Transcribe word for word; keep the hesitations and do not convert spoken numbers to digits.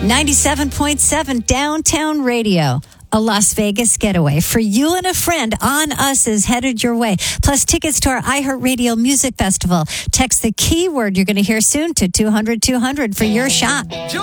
ninety-seven point seven Downtown Radio. A Las Vegas getaway for you and a friend on us is headed your way. Plus tickets to our iHeartRadio Music Festival. Text the keyword you're going to hear soon to two hundred two hundred for your shot.